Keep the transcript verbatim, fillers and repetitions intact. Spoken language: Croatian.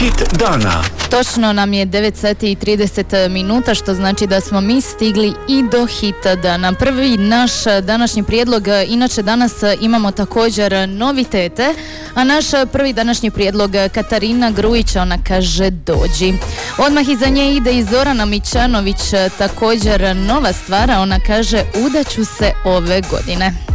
Hit dana. Točno nam je devet sati i trideset minuta, što znači da smo mi stigli i do hita dana. Prvi naš današnji prijedlog, inače danas imamo također novitete, a naš prvi današnji prijedlog Katarina Grujić, ona kaže dođi. Odmah iza nje ide i Zorana Mićanović, također nova stvar, ona kaže udaću se ove godine.